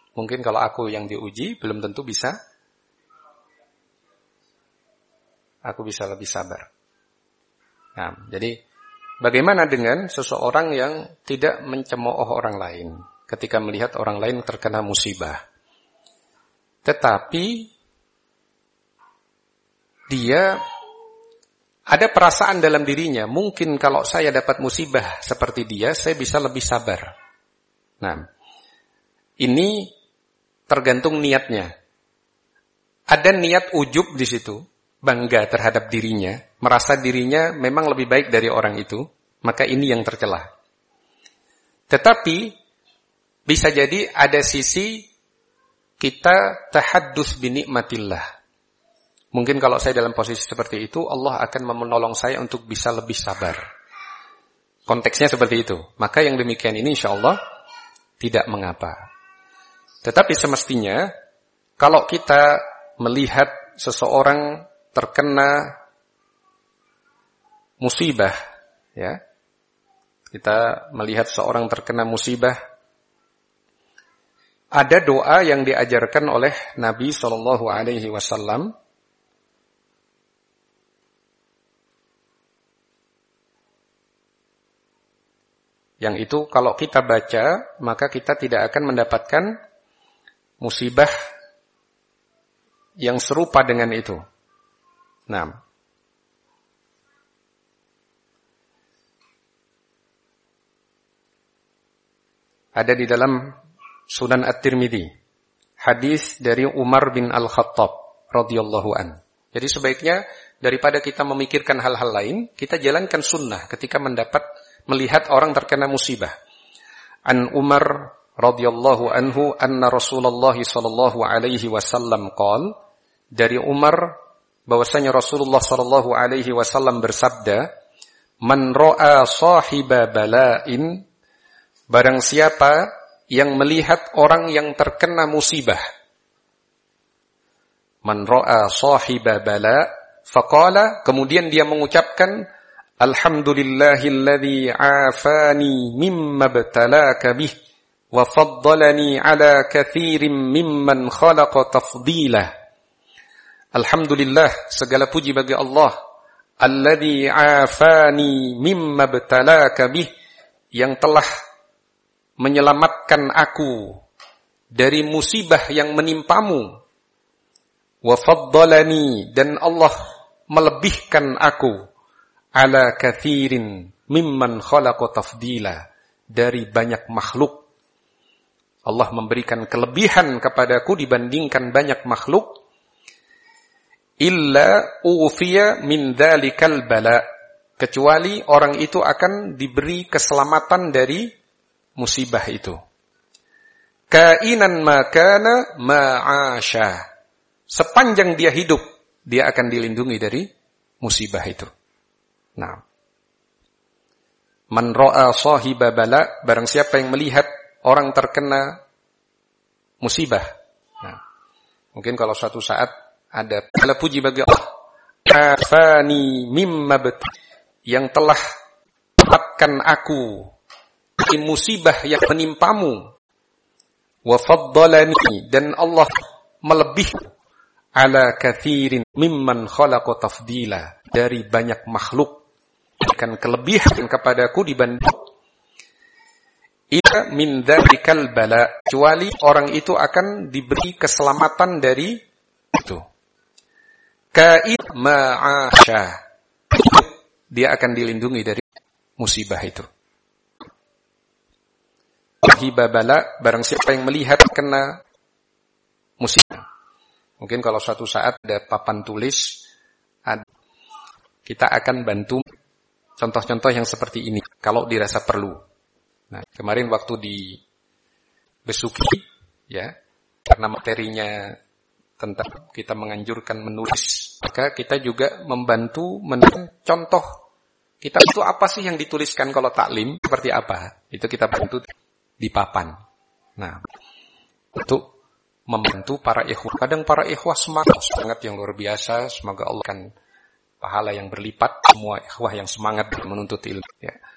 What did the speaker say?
Mungkin kalau aku yang diuji, belum tentu bisa. Aku bisa lebih sabar. Nah, jadi bagaimana dengan seseorang yang tidak mencemooh orang lain ketika melihat orang lain terkena musibah? Tetapi dia ada perasaan dalam dirinya, mungkin kalau saya dapat musibah seperti dia, saya bisa lebih sabar. Nah, ini tergantung niatnya. Ada niat ujub di situ, bangga terhadap dirinya, merasa dirinya memang lebih baik dari orang itu, maka ini yang tercela. Tetapi bisa jadi ada sisi kita tahaddus bi nikmatillah. Mungkin kalau saya dalam posisi seperti itu, Allah akan menolong saya untuk bisa lebih sabar. Konteksnya seperti itu. Maka yang demikian ini insyaallah tidak mengapa. Tetapi semestinya kalau kita melihat seseorang terkena musibah, ya, kita melihat seorang terkena musibah, ada doa yang diajarkan oleh Nabi SAW, yang itu kalau kita baca, maka kita tidak akan mendapatkan musibah yang serupa dengan itu. Nah, ada di dalam Sunan At-Tirmidzi, hadis dari Umar bin Al-Khattab radhiyallahu an. Jadi sebaiknya daripada kita memikirkan hal-hal lain, kita jalankan sunnah ketika melihat orang terkena musibah. An Umar radhiyallahu anhu anna Rasulullah sallallahu alaihi wasallam qaal, dari Umar bahwasanya Rasulullah sallallahu alaihi wasallam bersabda, man ra'a sahiba bala'in, barang siapa yang melihat orang yang terkena musibah, man ra'a sahiba bala' faqala, kemudian dia mengucapkan alhamdulillahilladzi afani mimma btalaka bih wa faddalani ala katsirin mimman khalaqa tafdila. Alhamdulillah, segala puji bagi Allah, alladzi afani mimma btalaka bih, yang telah menyelamatkan aku dari musibah yang menimpamu, wa faddalani, dan Allah melebihkan aku, ala katsirin mimman khalaqa tafdila, dari banyak makhluk. Allah memberikan kelebihan kepadaku dibandingkan banyak makhluk. Illa ufiya min dzalikal bala, kecuali orang itu akan diberi keselamatan dari musibah itu. Kainan makana ma'asha, sepanjang dia hidup dia akan dilindungi dari musibah itu. Nah, man ra'a sahiba bala, barang siapa yang melihat orang terkena musibah. Nah, mungkin kalau suatu saat ada segala puji bagi Allah, afani mimma yang telah selamatkan aku dari musibah yang menimpamu, wa faddalani, dan Allah melebih ala katsirin mimman khalaqa tafdila, dari banyak makhluk berikan kelebihan kepadaku dibanding ila min dzalikal bala, kecuali orang itu akan diberi keselamatan dari itu. Ka'id ma'asha, dia akan dilindungi dari musibah itu. Hibabala, barang siapa yang melihat kena musibah. Mungkin kalau suatu saat ada papan tulis, kita akan bantu contoh-contoh yang seperti ini kalau dirasa perlu. Nah, kemarin waktu di Besuki, ya, karena materinya tentang kita menganjurkan menulis, maka kita juga membantu menulis contoh kita itu apa sih yang dituliskan kalau taklim, seperti apa, itu kita bantu di papan. Nah, untuk membantu para ikhwah. Kadang para ikhwah semangat yang luar biasa, semoga Allah akan pahala yang berlipat semua ikhwah yang semangat menuntut ilmu, ya.